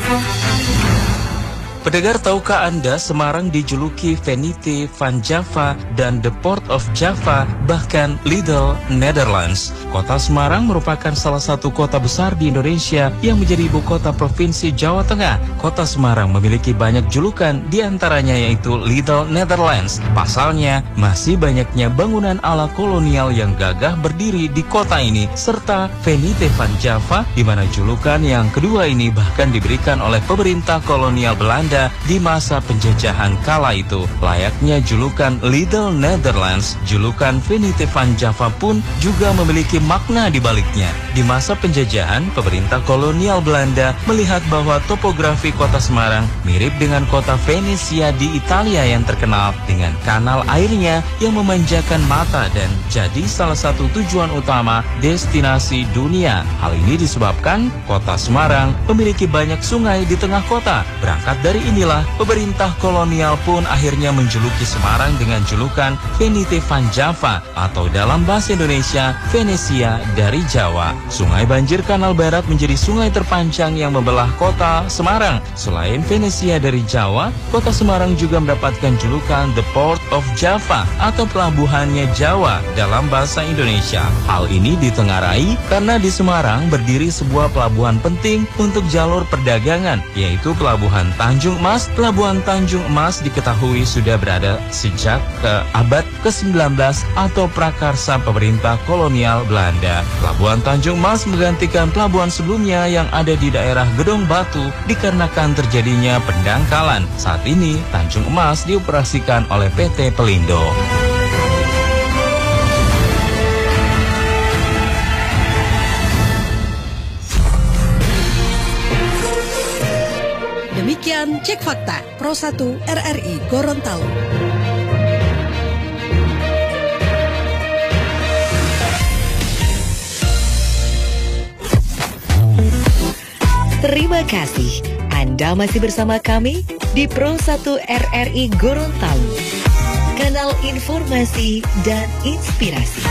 Pendengar, tahukah Anda Semarang dijuluki Venite van Java dan The Port of Java, bahkan Little Netherlands. Kota Semarang merupakan salah satu kota besar di Indonesia yang menjadi ibu kota Provinsi Jawa Tengah. Kota Semarang memiliki banyak julukan, diantaranya yaitu Little Netherlands. Pasalnya, masih banyaknya bangunan ala kolonial yang gagah berdiri di kota ini, serta Venite van Java, di mana julukan yang kedua ini bahkan diberikan oleh pemerintah kolonial Belanda di masa penjajahan kala itu. Layaknya julukan Little Netherlands, julukan Venite van Java pun juga memiliki makna di baliknya. Di masa penjajahan, pemerintah kolonial Belanda melihat bahwa topografi kota Semarang mirip dengan kota Venesia di Italia yang terkenal dengan kanal airnya yang memanjakan mata dan jadi salah satu tujuan utama destinasi dunia. Hal ini disebabkan kota Semarang memiliki banyak sungai di tengah kota. Berangkat dari inilah, pemerintah kolonial pun akhirnya menjuluki Semarang dengan julukan Venite van Java atau dalam bahasa Indonesia, Venesia dari Jawa. Sungai Banjir Kanal Barat menjadi sungai terpanjang yang membelah kota Semarang. Selain Venesia dari Jawa, kota Semarang juga mendapatkan julukan The Port of Java atau pelabuhannya Jawa dalam bahasa Indonesia. Hal ini ditengarai karena di Semarang berdiri sebuah pelabuhan penting untuk jalur perdagangan, yaitu Pelabuhan Tanjung Emas. Pelabuhan Tanjung Emas diketahui sudah berada sejak abad ke-19 atau prakarsa pemerintah kolonial Belanda. Pelabuhan Tanjung Emas menggantikan pelabuhan sebelumnya yang ada di daerah Gedong Batu dikarenakan terjadinya pendangkalan. Saat ini Tanjung Emas dioperasikan oleh PT Pelindo. Demikian Cek Fakta Pro 1 RRI Gorontalo. Terima kasih Anda masih bersama kami di Pro 1 RRI Gorontalo, kanal informasi dan inspirasi.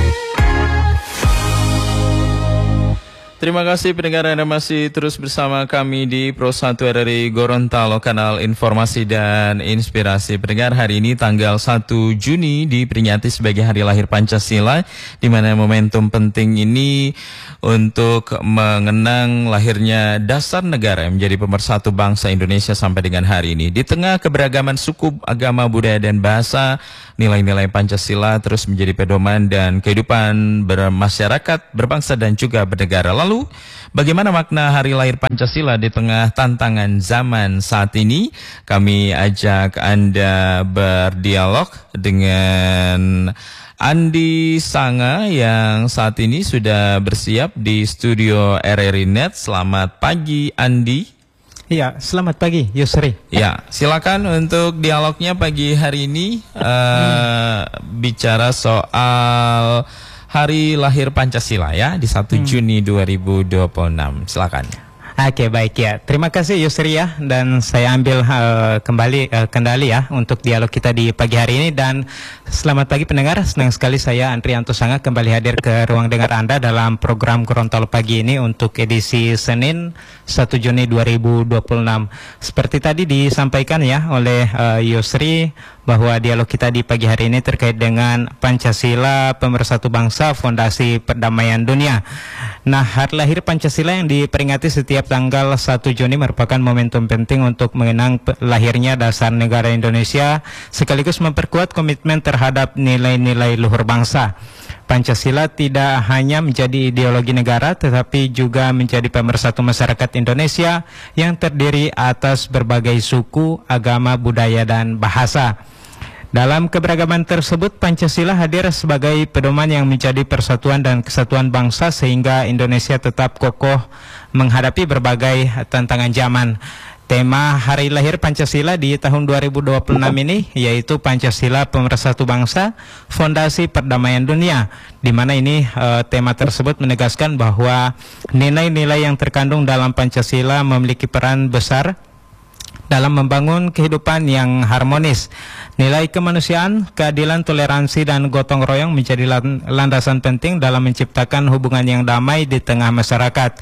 Terima kasih pendengar Anda masih terus bersama kami di Pro 1 RRI Gorontalo, kanal informasi dan inspirasi. Pendengar, hari ini tanggal 1 Juni diperingati sebagai Hari Lahir Pancasila, di mana momentum penting ini untuk mengenang lahirnya dasar negara yang menjadi pemersatu bangsa Indonesia sampai dengan hari ini. Di tengah keberagaman suku, agama, budaya, dan bahasa, nilai-nilai Pancasila terus menjadi pedoman dan kehidupan bermasyarakat, berbangsa, dan juga bernegara. Lalu, bagaimana makna Hari Lahir Pancasila di tengah tantangan zaman saat ini? Kami ajak Anda berdialog dengan Andi Sanga yang saat ini sudah bersiap di studio RRI Net. Selamat pagi, Andi. Iya, selamat pagi, Yusri. Ya, silakan untuk dialognya pagi hari ini, bicara soal Hari Lahir Pancasila ya di 1 Juni 2026. Silakan. Oke, baik ya. Terima kasih Yusri ya, dan saya ambil kendali ya untuk dialog kita di pagi hari ini. Dan selamat pagi pendengar, senang sekali saya Andrianto Sanga kembali hadir ke ruang dengar Anda dalam program Gorontalo Pagi ini untuk edisi Senin 1 Juni 2026. Seperti tadi disampaikan ya oleh Yusri, bahwa dialog kita di pagi hari ini terkait dengan Pancasila, pemersatu bangsa, fondasi perdamaian dunia. Nah, Hari Lahir Pancasila yang diperingati setiap tanggal 1 Juni merupakan momentum penting untuk mengenang lahirnya dasar negara Indonesia, sekaligus memperkuat komitmen terhadap nilai-nilai luhur bangsa. Pancasila tidak hanya menjadi ideologi negara, tetapi juga menjadi pemersatu masyarakat Indonesia yang terdiri atas berbagai suku, agama, budaya, dan bahasa. Dalam keberagaman tersebut, Pancasila hadir sebagai pedoman yang menjadi persatuan dan kesatuan bangsa sehingga Indonesia tetap kokoh menghadapi berbagai tantangan zaman. Tema Hari Lahir Pancasila di tahun 2026 ini yaitu Pancasila Pemersatu Bangsa, Fondasi Perdamaian Dunia, di mana ini tema tersebut menegaskan bahwa nilai-nilai yang terkandung dalam Pancasila memiliki peran besar dalam membangun kehidupan yang harmonis. Nilai kemanusiaan, keadilan, toleransi, dan gotong royong menjadi landasan penting dalam menciptakan hubungan yang damai di tengah masyarakat.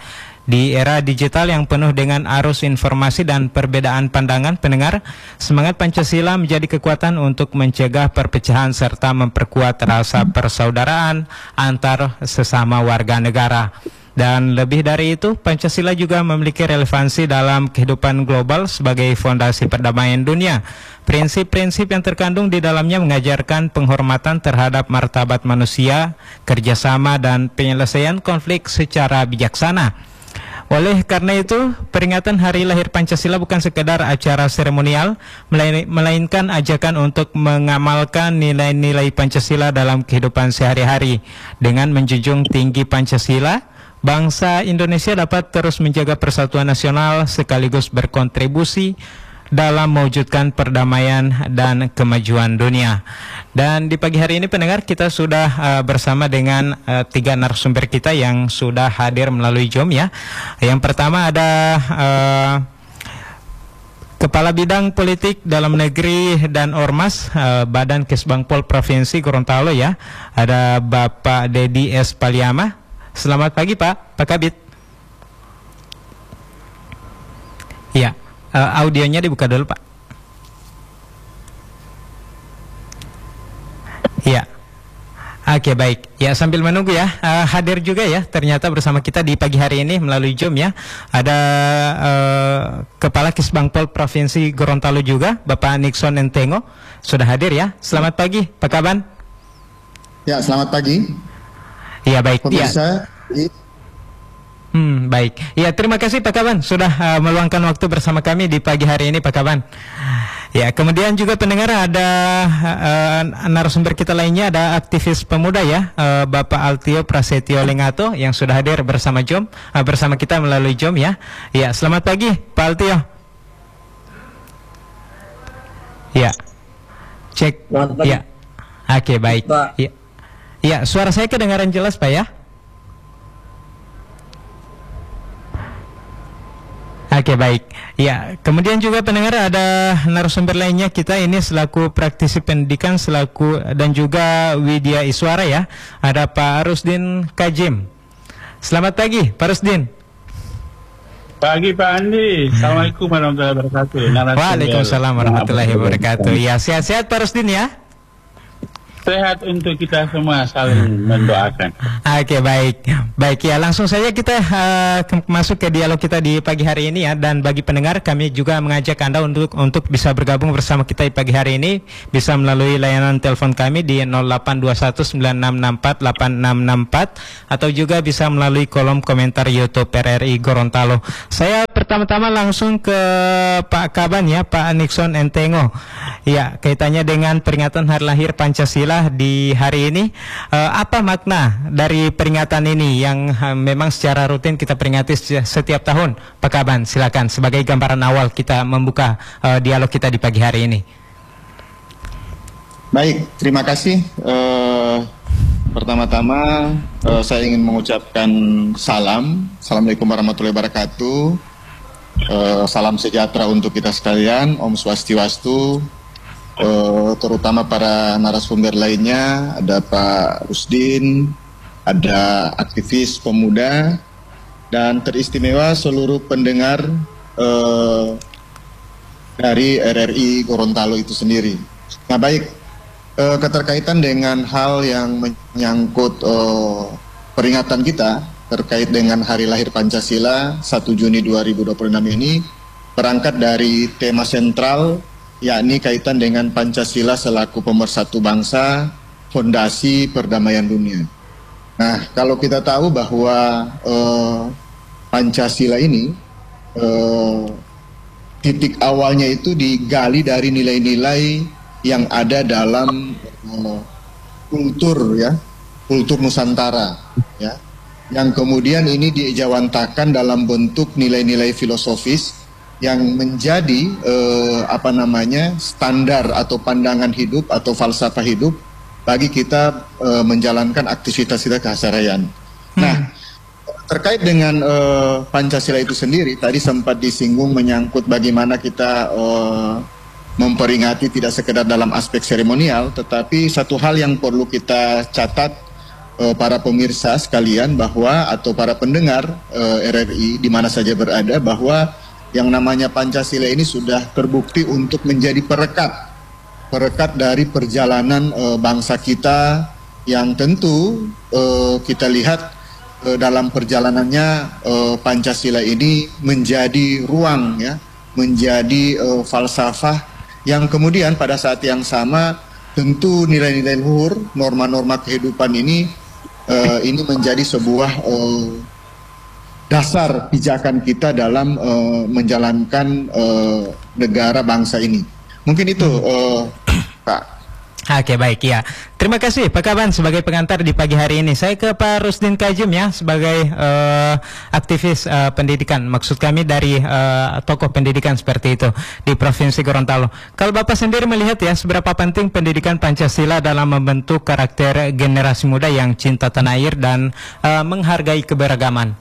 Di era digital yang penuh dengan arus informasi dan perbedaan pandangan pendengar, semangat Pancasila menjadi kekuatan untuk mencegah perpecahan serta memperkuat rasa persaudaraan antar sesama warga negara. Dan lebih dari itu, Pancasila juga memiliki relevansi dalam kehidupan global sebagai fondasi perdamaian dunia. Prinsip-prinsip yang terkandung di dalamnya mengajarkan penghormatan terhadap martabat manusia, kerjasama, dan penyelesaian konflik secara bijaksana. Oleh karena itu, peringatan Hari Lahir Pancasila bukan sekedar acara seremonial, melainkan ajakan untuk mengamalkan nilai-nilai Pancasila dalam kehidupan sehari-hari. Dengan menjunjung tinggi Pancasila, bangsa Indonesia dapat terus menjaga persatuan nasional sekaligus berkontribusi dalam mewujudkan perdamaian dan kemajuan dunia. Dan di pagi hari ini pendengar, kita sudah bersama dengan 3 narasumber kita yang sudah hadir melalui Zoom ya. Yang pertama ada Kepala Bidang Politik Dalam Negeri dan Ormas Badan Kesbangpol Provinsi Gorontalo ya. Ada Bapak Dedi S. Paliama. Selamat pagi Pak Kabid. Ya. Audionya dibuka dulu Pak. Ya. Oke baik. Ya sambil menunggu ya, hadir juga ya ternyata bersama kita di pagi hari ini melalui Zoom ya. Ada Kepala Kesbangpol Provinsi Gorontalo juga, Bapak Nixon Entengo sudah hadir ya. Selamat pagi Pak Kaban. Ya selamat pagi. Ya baik. Pemirsa. Baik. Ya, terima kasih Pak Kaban sudah meluangkan waktu bersama kami di pagi hari ini Pak Kaban. Ya, kemudian juga pendengar ada narasumber kita lainnya, ada aktivis pemuda ya, Bapak Altio Prasetyo Lengato yang sudah hadir bersama Zoom, bersama kita melalui Zoom ya. Ya, selamat pagi Pak Altio. Ya. Cek. Ya. Oke, baik. Ya. Ya, suara saya kedengaran jelas Pak ya? Oke baik. Ya, kemudian juga pendengar ada narasumber lainnya kita ini selaku praktisi pendidikan dan juga Widya Iswara ya. Ada Pak Rusdin Kajim. Selamat pagi Pak Rusdin. Pagi Pak Andi. Assalamualaikum warahmatullahi wabarakatuh. Waalaikumsalam warahmatullahi wabarakatuh. Ya, sehat-sehat Pak Rusdin ya. Sehat untuk kita semua, saling mendoakan. Oke baik. Baik ya, langsung saja kita masuk ke dialog kita di pagi hari ini ya. Dan bagi pendengar, kami juga mengajak Anda untuk bisa bergabung bersama kita di pagi hari ini. Bisa melalui layanan telepon kami di 082196648664 atau juga bisa melalui kolom komentar YouTube RRI Gorontalo. Saya pertama-tama langsung ke Pak Kaban ya, Pak Nixon Entengo. Ya, kaitannya dengan peringatan Hari Lahir Pancasila di hari ini, apa makna dari peringatan ini yang memang secara rutin kita peringati setiap tahun? Pak Kaban, silakan sebagai gambaran awal kita membuka dialog kita di pagi hari ini. Baik, terima kasih. Pertama-tama saya ingin mengucapkan Assalamualaikum warahmatullahi wabarakatuh. Salam sejahtera untuk kita sekalian, Om Swastiwastu. Terutama para narasumber lainnya, ada Pak Rusdin, ada aktivis pemuda, dan teristimewa seluruh pendengar dari RRI Gorontalo itu sendiri. Nah baik, keterkaitan dengan hal yang menyangkut peringatan kita terkait dengan Hari Lahir Pancasila 1 Juni 2026 ini berangkat dari tema sentral, yakni kaitan dengan Pancasila selaku pemersatu bangsa, fondasi perdamaian dunia. Nah, kalau kita tahu bahwa Pancasila ini titik awalnya itu digali dari nilai-nilai yang ada dalam kultur Nusantara, ya, yang kemudian ini dijawantakan dalam bentuk nilai-nilai filosofis yang menjadi standar atau pandangan hidup atau falsafah hidup bagi kita menjalankan aktivitas kita keseharian. Nah, terkait dengan Pancasila itu sendiri, tadi sempat disinggung menyangkut bagaimana kita memperingati tidak sekedar dalam aspek seremonial, tetapi satu hal yang perlu kita catat para pemirsa sekalian bahwa atau para pendengar RRI di mana saja berada bahwa yang namanya Pancasila ini sudah terbukti untuk menjadi perekat dari perjalanan bangsa kita yang tentu kita lihat dalam perjalanannya Pancasila ini menjadi ruang ya, menjadi falsafah yang kemudian pada saat yang sama tentu nilai-nilai luhur, norma-norma kehidupan ini menjadi sebuah dasar pijakan kita dalam menjalankan negara bangsa ini. Mungkin itu Pak. Oke, baik ya. Terima kasih Pak Kaban sebagai pengantar di pagi hari ini. Saya ke Pak Rusdin Kajim ya sebagai aktivis pendidikan. Maksud kami dari tokoh pendidikan seperti itu di Provinsi Gorontalo. Kalau Bapak sendiri melihat ya seberapa penting pendidikan Pancasila dalam membentuk karakter generasi muda yang cinta tanah air dan menghargai keberagaman.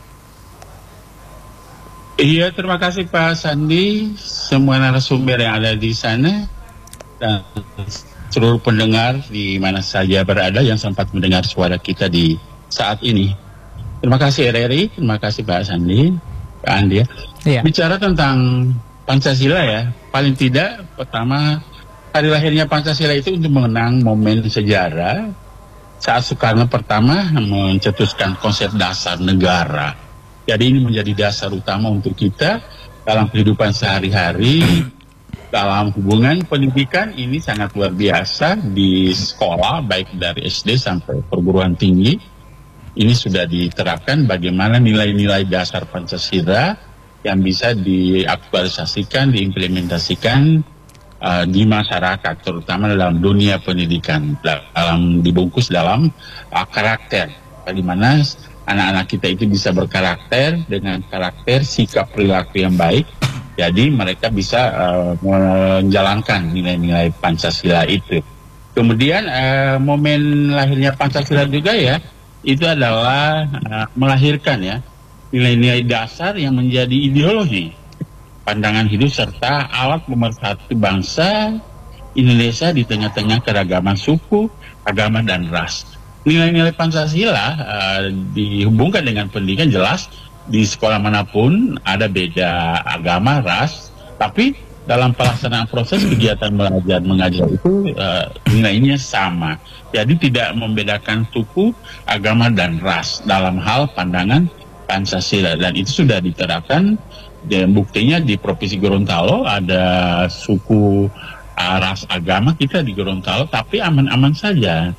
Iya, terima kasih Pak Sandi, semua narasumber yang ada di sana dan seluruh pendengar di mana saja berada yang sempat mendengar suara kita di saat ini. Terima kasih RRI, terima kasih Pak Sandi, Pak Andi. Iya. Bicara tentang Pancasila ya, paling tidak pertama hari lahirnya Pancasila itu untuk mengenang momen sejarah saat Soekarno pertama mencetuskan konsep dasar negara. Jadi ini menjadi dasar utama untuk kita dalam kehidupan sehari-hari. Dalam hubungan pendidikan ini sangat luar biasa di sekolah, baik dari SD sampai perguruan tinggi. Ini sudah diterapkan bagaimana nilai-nilai dasar Pancasila yang bisa diaktualisasikan, diimplementasikan di masyarakat, terutama dalam dunia pendidikan, dibungkus dalam karakter. Bagaimana anak-anak kita itu bisa berkarakter dengan karakter sikap perilaku yang baik. Jadi mereka bisa menjalankan nilai-nilai Pancasila itu. Kemudian momen lahirnya Pancasila juga ya, itu adalah melahirkan ya nilai-nilai dasar yang menjadi ideologi, pandangan hidup serta alat pemersatu bangsa Indonesia di tengah-tengah keragaman suku, agama dan ras. Nilai-nilai Pancasila dihubungkan dengan pendidikan jelas. Di sekolah manapun ada beda agama, ras, tapi dalam pelaksanaan proses kegiatan belajar mengajar itu nilainya sama. Jadi tidak membedakan suku, agama, dan ras dalam hal pandangan Pancasila. Dan itu sudah diterapkan, dan buktinya di Provinsi Gorontalo ada suku, ras, agama kita di Gorontalo, tapi aman-aman saja.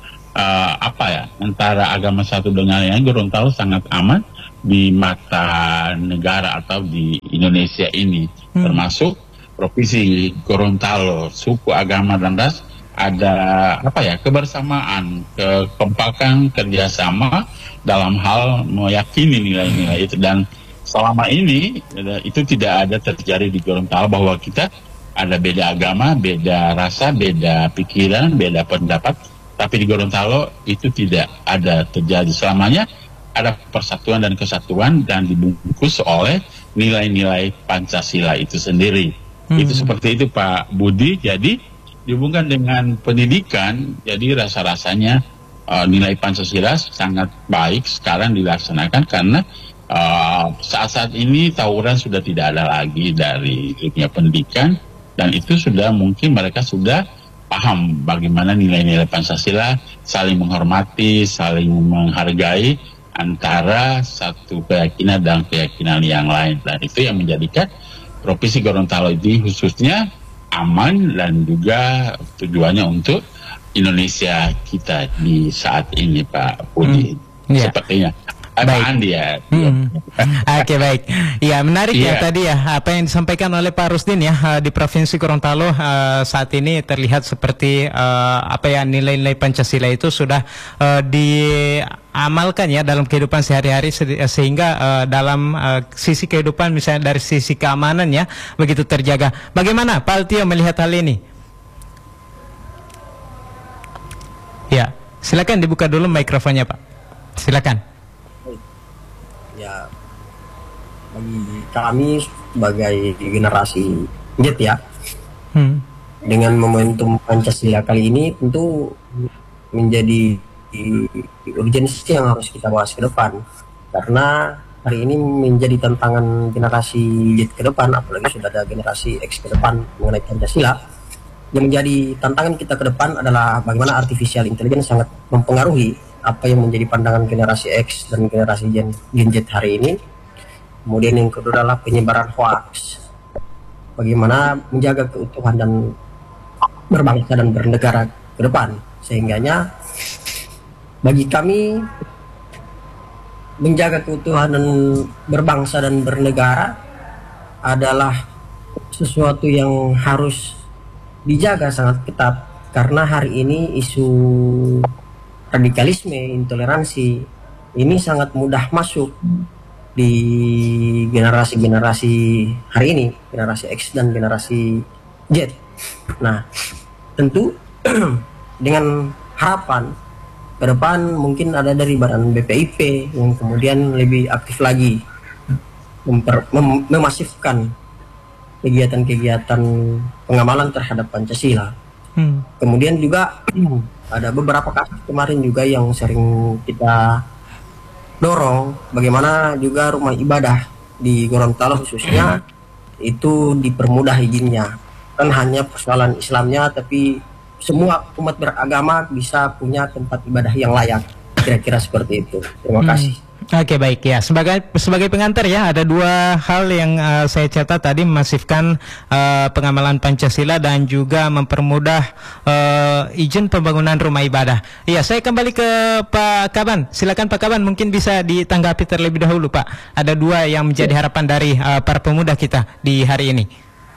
Antara agama satu dengan yang lain, Gorontalo sangat aman di mata negara atau di Indonesia ini, termasuk Provinsi Gorontalo, suku, agama dan ras ada kebersamaan, kekompakan, kerjasama dalam hal meyakini nilai-nilai itu. Dan selama ini itu tidak ada terjadi di Gorontalo bahwa kita ada beda agama, beda rasa, beda pikiran, beda pendapat. Tapi di Gorontalo itu tidak ada terjadi. Selamanya ada persatuan dan kesatuan dan dibungkus oleh nilai-nilai Pancasila itu sendiri. Itu seperti itu Pak Budi. Jadi dihubungkan dengan pendidikan, jadi rasa-rasanya nilai Pancasila sangat baik sekarang dilaksanakan karena saat-saat ini tawuran sudah tidak ada lagi dari dunia pendidikan, dan itu sudah mungkin mereka sudah paham bagaimana nilai-nilai Pancasila, saling menghormati, saling menghargai antara satu keyakinan dan keyakinan yang lain. Dan itu yang menjadikan Provinsi Gorontalo ini khususnya aman dan juga tujuannya untuk Indonesia kita di saat ini Pak Budi. Sepertinya. Baik. Andi ya. Oke, baik. Ya, menarik ya tadi ya apa yang disampaikan oleh Pak Rusdin ya di Provinsi Gorontalo saat ini terlihat seperti nilai-nilai Pancasila itu sudah diamalkan ya dalam kehidupan sehari-hari sehingga dalam sisi kehidupan misalnya dari sisi keamanan ya begitu terjaga. Bagaimana Pak Altio melihat hal ini? Ya, silakan dibuka dulu mikrofonnya Pak. Silakan. Ya, bagi kami sebagai generasi Z ya, dengan momentum Pancasila kali ini tentu menjadi urgensi yang harus kita bahas ke depan, karena hari ini menjadi tantangan generasi Z ke depan, apalagi sudah ada generasi X ke depan mengenai Pancasila. Yang menjadi tantangan kita ke depan adalah bagaimana artificial intelligence sangat mempengaruhi apa yang menjadi pandangan generasi X dan generasi Gen Z hari ini. Kemudian yang kedua adalah penyebaran hoax. Bagaimana menjaga keutuhan dan berbangsa dan bernegara ke depan. Sehingganya bagi kami menjaga keutuhan dan berbangsa dan bernegara adalah sesuatu yang harus dijaga sangat ketat, karena hari ini isu radikalisme, intoleransi ini sangat mudah masuk di generasi-generasi hari ini, generasi X dan generasi Z. Nah, tentu dengan harapan ke depan mungkin ada dari Badan BPIP yang kemudian lebih aktif lagi memasifkan kegiatan-kegiatan pengamalan terhadap Pancasila. Kemudian juga ada beberapa kasus kemarin juga yang sering kita dorong, bagaimana juga rumah ibadah di Gorontalo khususnya itu dipermudah izinnya. Kan hanya persoalan Islamnya, tapi semua umat beragama bisa punya tempat ibadah yang layak. Kira-kira seperti itu. Terima kasih. Oke, baik ya. Sebagai pengantar ya, ada dua hal yang saya catat tadi, memasifkan pengamalan Pancasila dan juga mempermudah izin pembangunan rumah ibadah. Iya, saya kembali ke Pak Kaban. Silakan Pak Kaban, mungkin bisa ditanggapi terlebih dahulu Pak. Ada dua yang menjadi harapan dari para pemuda kita di hari ini.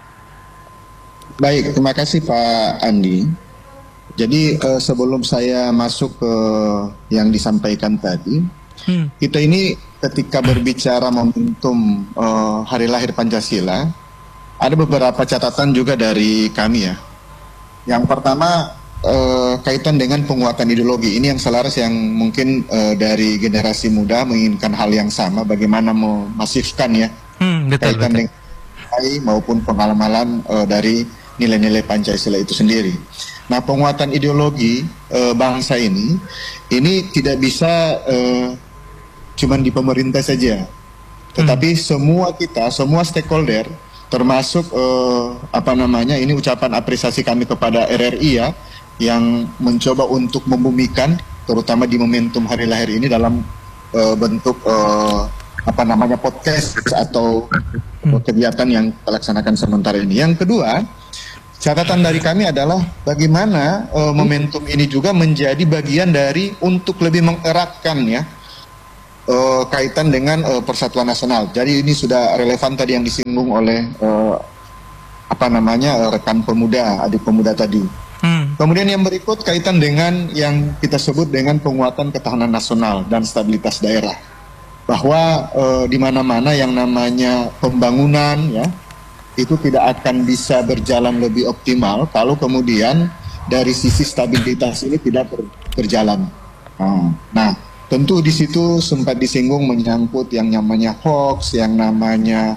Baik, terima kasih Pak Andi. Jadi sebelum saya masuk ke yang disampaikan tadi, kita ini ketika berbicara momentum hari lahir Pancasila, ada beberapa catatan juga dari kami ya. Yang pertama kaitan dengan penguatan ideologi. Ini yang selaras, yang mungkin dari generasi muda menginginkan hal yang sama, bagaimana memasifkan ya kaitan dengan maupun pengamalan dari nilai-nilai Pancasila itu sendiri. Nah, penguatan ideologi bangsa ini tidak bisa cuman di pemerintah saja, tetapi semua stakeholder, termasuk ini ucapan apresiasi kami kepada RRI ya, yang mencoba untuk membumikan, terutama di momentum hari lahir ini dalam bentuk podcast atau kegiatan yang terlaksanakan sementara ini. Yang kedua, catatan dari kami adalah bagaimana momentum ini juga menjadi bagian dari untuk lebih mengeratkan ya kaitan dengan persatuan nasional. Jadi ini sudah relevan tadi yang disinggung oleh rekan pemuda, adik pemuda tadi. Kemudian yang berikut kaitan dengan yang kita sebut dengan penguatan ketahanan nasional dan stabilitas daerah. Bahwa di mana-mana yang namanya pembangunan ya, itu tidak akan bisa berjalan lebih optimal kalau kemudian dari sisi stabilitas ini tidak berjalan. Nah, tentu di situ sempat disinggung menyangkut yang namanya hoax, yang namanya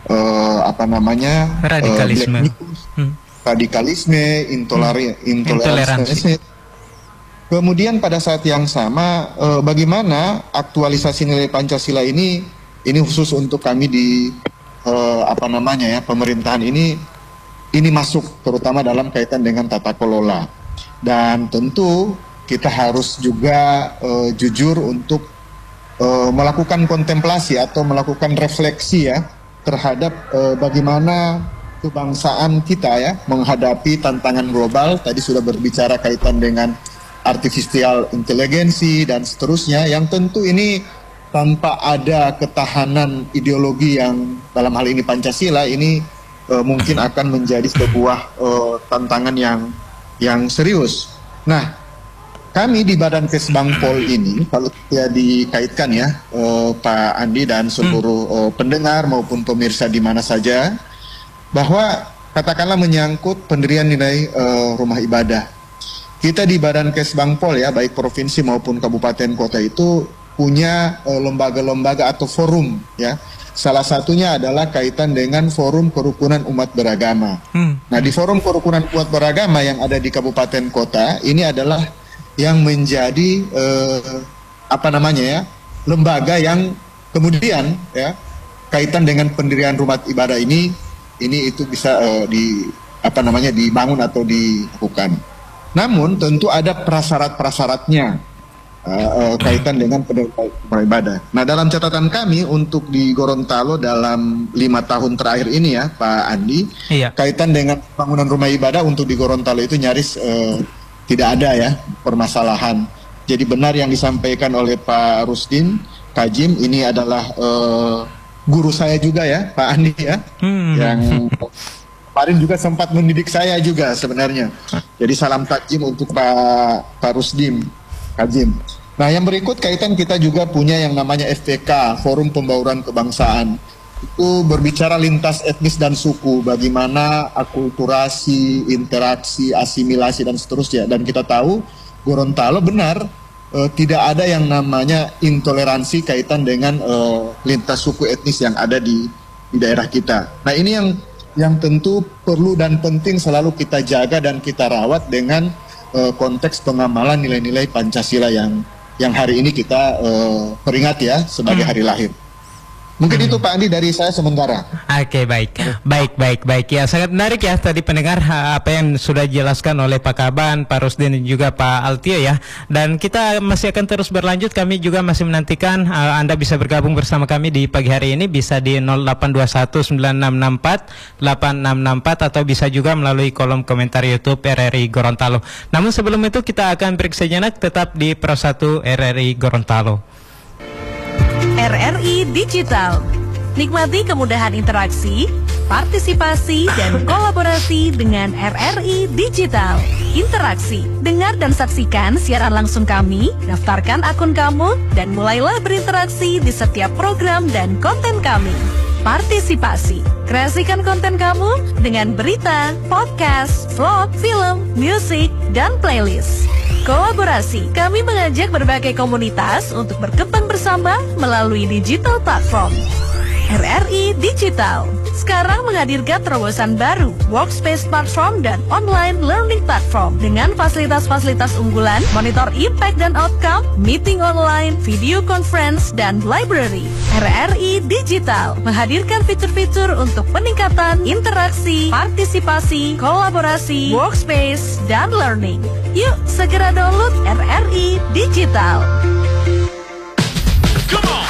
radikalisme, intoleransi. Kemudian pada saat yang sama bagaimana aktualisasi nilai Pancasila ini khusus untuk kami di pemerintahan ini masuk terutama dalam kaitan dengan tata kelola. Dan tentu kita harus juga jujur untuk melakukan kontemplasi atau melakukan refleksi ya terhadap bagaimana kebangsaan kita ya menghadapi tantangan global. Tadi sudah berbicara kaitan dengan artificial intelligence dan seterusnya, yang tentu ini tanpa ada ketahanan ideologi yang dalam hal ini Pancasila ini mungkin akan menjadi sebuah tantangan yang serius. Nah, kami di Badan Kesbangpol ini, kalau kita dikaitkan ya Pak Andi dan seluruh pendengar maupun pemirsa di mana saja, bahwa katakanlah menyangkut pendirian nilai rumah ibadah. Kita di Badan Kesbangpol ya, baik provinsi maupun kabupaten kota itu punya lembaga-lembaga atau forum ya. Salah satunya adalah kaitan dengan Forum Kerukunan Umat Beragama. Nah, di Forum Kerukunan Umat Beragama yang ada di kabupaten kota ini adalah yang menjadi lembaga yang kemudian ya kaitan dengan pendirian rumah ibadah ini itu bisa dibangun atau dilakukan. Namun tentu ada prasyarat-prasyaratnya kaitan dengan rumah ibadah. Nah, dalam catatan kami untuk di Gorontalo dalam 5 tahun terakhir ini ya Pak Andi, kaitan dengan bangunan rumah ibadah untuk di Gorontalo itu nyaris tidak ada ya permasalahan. Jadi benar yang disampaikan oleh Pak Rusdin Kajim, ini adalah guru saya juga ya Pak Andi ya, yang kemarin juga sempat mendidik saya juga sebenarnya. Jadi salam takjim untuk Pak Rusdin Kajim. Nah, yang berikut kaitan kita juga punya yang namanya FPK, Forum Pembauran Kebangsaan. Itu berbicara lintas etnis dan suku, bagaimana akulturasi, interaksi, asimilasi dan seterusnya. Dan kita tahu Gorontalo benar tidak ada yang namanya intoleransi kaitan dengan lintas suku etnis yang ada di daerah kita. Nah, ini yang tentu perlu dan penting selalu kita jaga dan kita rawat dengan konteks pengamalan nilai-nilai Pancasila yang hari ini kita peringati ya sebagai hari lahir. Mungkin itu Pak Andi dari saya sementara. Oke, baik. Ya, sangat menarik ya tadi pendengar apa yang sudah dijelaskan oleh Pak Kaban, Pak Rusdin dan juga Pak Altio ya. Dan kita masih akan terus berlanjut. Kami juga masih menantikan Anda bisa bergabung bersama kami di pagi hari ini, bisa di 08219664 atau bisa juga melalui kolom komentar YouTube RRI Gorontalo. Namun sebelum itu kita akan break sejenak, tetap di Pro 1 RRI Gorontalo. RRI Digital. Nikmati kemudahan interaksi, partisipasi, dan kolaborasi dengan RRI Digital. Interaksi, dengar dan saksikan siaran langsung kami, daftarkan akun kamu, dan mulailah berinteraksi di setiap program dan konten kami. Partisipasi, kreasikan konten kamu dengan berita, podcast, vlog, film, musik, dan playlist. Kolaborasi, kami mengajak berbagai komunitas untuk berkembang bersama melalui digital platform. RRI Digital sekarang menghadirkan terobosan baru, workspace platform dan online learning platform dengan fasilitas-fasilitas unggulan, monitor impact dan outcome, meeting online, video conference, dan library. RRI Digital menghadirkan fitur-fitur untuk peningkatan interaksi, partisipasi, kolaborasi, workspace, dan learning. Yuk segera download RRI Digital. Come on!